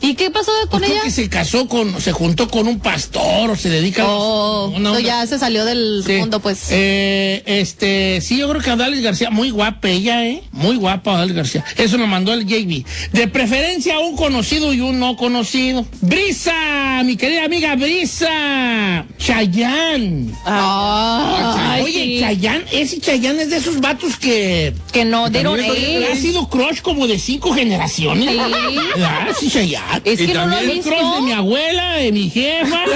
¿Y qué pasó con Creo ella? que se juntó con un pastor o se dedica no, ya se salió del mundo, pues. Sí, yo creo que Odalis García, muy guapa ella, muy guapa Odalis García. Eso nos mandó el JB. De preferencia un conocido y un no conocido. Brisa, mi querida amiga Brisa. Chayanne. Oye, sí. Chayanne es de esos vatos que no dieron ha sido crush como de 5 generaciones. Sí. Sí, Chayanne. Es que no lo he El visto. crush de mi abuela, de mi jefa.